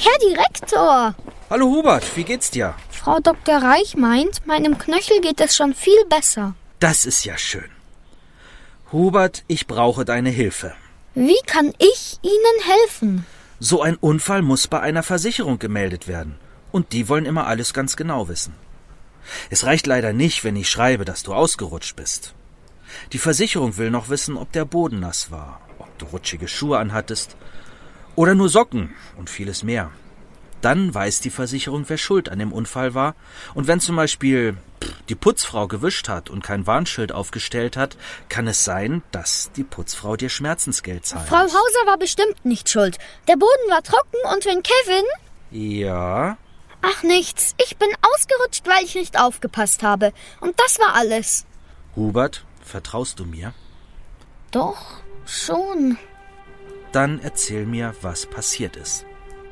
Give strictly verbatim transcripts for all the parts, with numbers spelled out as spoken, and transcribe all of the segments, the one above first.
Herr Direktor! Hallo Hubert, wie geht's dir? Frau Doktor Reich meint, meinem Knöchel geht es schon viel besser. Das ist ja schön. Hubert, ich brauche deine Hilfe. Wie kann ich Ihnen helfen? So ein Unfall muss bei einer Versicherung gemeldet werden. Und die wollen immer alles ganz genau wissen. Es reicht leider nicht, wenn ich schreibe, dass du ausgerutscht bist. Die Versicherung will noch wissen, ob der Boden nass war, ob du rutschige Schuhe anhattest oder nur Socken und vieles mehr. Dann weiß die Versicherung, wer schuld an dem Unfall war. Und wenn zum Beispiel die Putzfrau gewischt hat und kein Warnschild aufgestellt hat, kann es sein, dass die Putzfrau dir Schmerzensgeld zahlt. Frau Hauser war bestimmt nicht schuld. Der Boden war trocken und wenn Kevin... Ja? Ach nichts, ich bin ausgerutscht, weil ich nicht aufgepasst habe. Und das war alles. Hubert, vertraust du mir? Doch, schon. Dann erzähl mir, was passiert ist.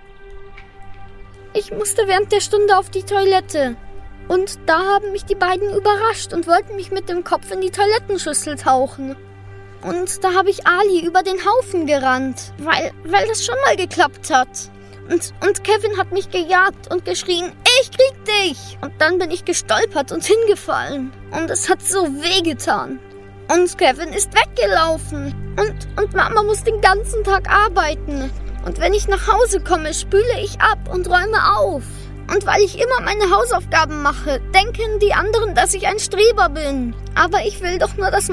Ich musste während der Stunde auf die Toilette. Und da haben mich die beiden überrascht und wollten mich mit dem Kopf in die Toilettenschüssel tauchen. Und da habe ich Ali über den Haufen gerannt, weil, weil das schon mal geklappt hat. Und, und Kevin hat mich gejagt und geschrien, ich krieg dich! Und dann bin ich gestolpert und hingefallen. Und es hat so wehgetan. Und Kevin ist weggelaufen. Und, und Mama muss den ganzen Tag arbeiten. Und wenn ich nach Hause komme, spüle ich ab und räume auf. Und weil ich immer meine Hausaufgaben mache, denken die anderen, dass ich ein Streber bin. Aber ich will doch nur, dass